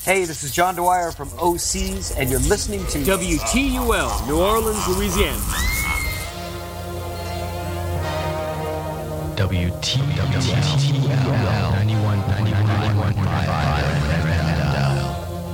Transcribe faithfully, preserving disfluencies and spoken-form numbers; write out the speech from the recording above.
Hey, this is John Dwyer from O Cs, and you're listening to W T U L, New Orleans, Louisiana. W T U L.